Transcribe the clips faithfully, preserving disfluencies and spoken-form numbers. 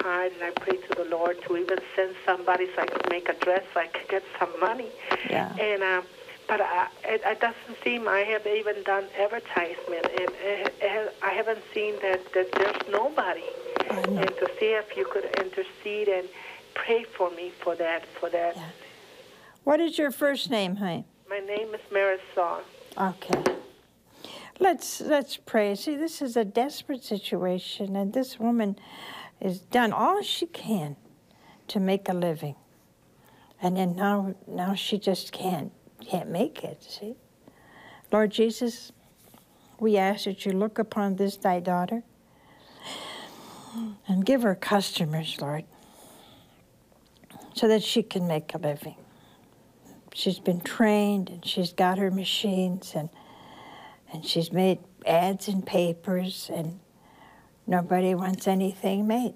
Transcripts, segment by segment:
hard, and I prayed to the Lord to even send somebody so I could make a dress, so I could get some money. Yeah. And um, but I, it, it doesn't seem I have even done advertisement, and it, it, I haven't seen that, that there's nobody. And to see if you could intercede and pray for me for that, for that. Yeah. What is your first name, honey? My name is Marisol. Okay. Let's let's pray. See, this is a desperate situation, and this woman has done all she can to make a living, and then now now she just can't can't make it. See, Lord Jesus, we ask that you look upon this thy daughter and give her customers, Lord, so that she can make a living. She's been trained, and she's got her machines, and and she's made ads in papers, and nobody wants anything made.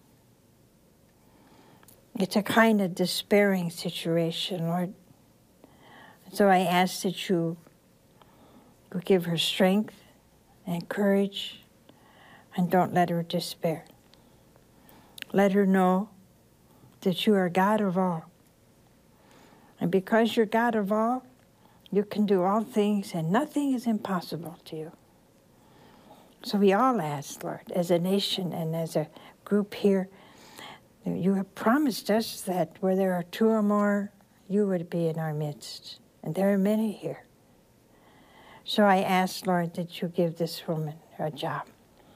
It's a kind of despairing situation, Lord. So I ask that you would give her strength and courage, and don't let her despair. Let her know that you are God of all. And because you're God of all, you can do all things, and nothing is impossible to you. So we all ask, Lord, as a nation and as a group here, you have promised us that where there are two or more, you would be in our midst. And there are many here. So I ask, Lord, that you give this woman a job.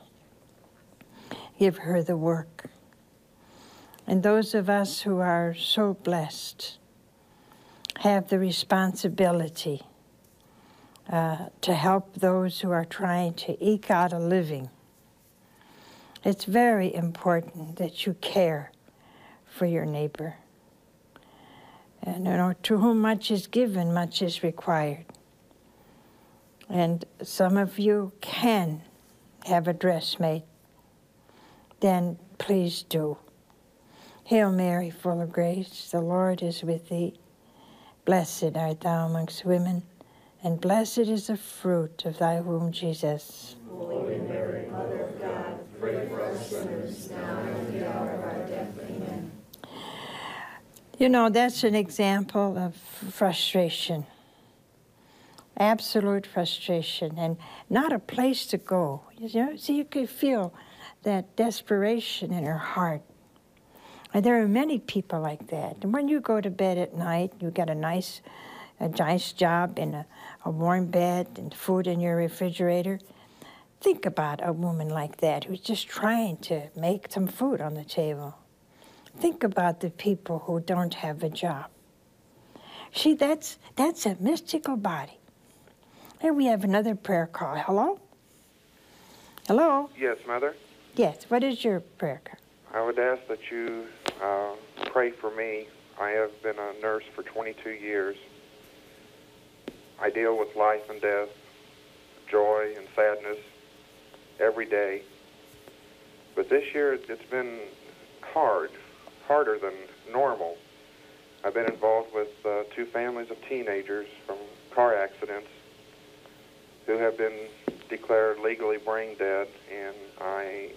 Give her the work. And those of us who are so blessed have the responsibility uh, to help those who are trying to eke out a living. It's very important that you care for your neighbor. And you know, to whom much is given, much is required. And some of you can have a dress made. Then please do. Hail Mary, full of grace, the Lord is with thee. Blessed art thou amongst women, and blessed is the fruit of thy womb, Jesus. Holy Mary, Mother of God, pray for us sinners, now and at the hour of our death. Amen. You know, that's an example of frustration. Absolute frustration, and not a place to go. You know, so you could feel that desperation in her heart. And there are many people like that. And when you go to bed at night, you get a nice, a nice job in a, a warm bed and food in your refrigerator. Think about a woman like that who's just trying to make some food on the table. Think about the people who don't have a job. See, that's that's a mystical body. And we have another prayer call. Hello? Hello? Yes, Mother? Yes, what is your prayer call? I would ask that you uh, pray for me. I have been a nurse for twenty-two years. I deal with life and death, joy and sadness every day. But this year it's been hard, harder than normal. I've been involved with uh, two families of teenagers from car accidents who have been declared legally brain dead, and I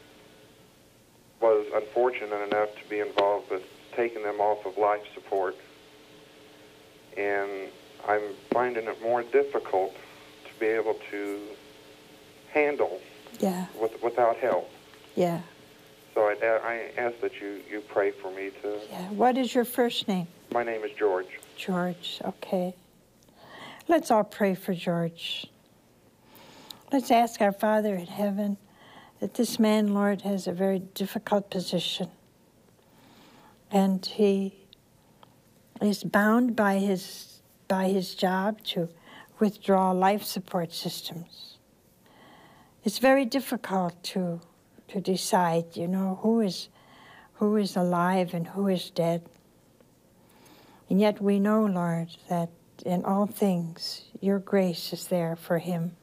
was unfortunate enough to be involved with taking them off of life support. And I'm finding it more difficult to be able to handle Yeah. with, without help. Yeah. So I, I ask that you, you pray for me to... Yeah. What is your first name? My name is George. George, okay. Let's all pray for George. Let's ask our Father in heaven that this man, Lord, has a very difficult position. And he is bound by his, by his job to withdraw life support systems. It's very difficult to, to decide, you know, who is, who is alive and who is dead. And yet we know, Lord, that in all things, your grace is there for him.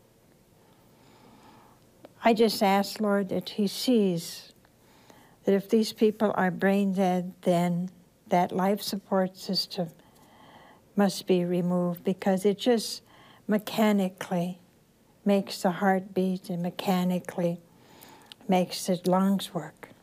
I just ask, Lord, that he sees that if these people are brain dead, then that life support system must be removed, because it just mechanically makes the heart beat and mechanically makes the lungs work.